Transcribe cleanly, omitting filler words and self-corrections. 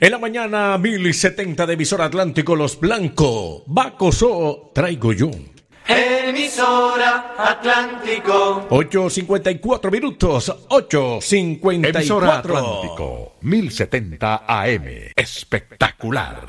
En la mañana 1070 de Emisora Atlántico Los Blancos. Bacoso traigo yo. Emisora Atlántico. 8:54 minutos. 8:54. Emisora Atlántico 1070 AM. Espectacular.